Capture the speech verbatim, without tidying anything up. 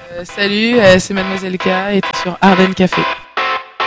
Euh, salut, euh, c'est Mademoiselle K et t'es sur Arden Café.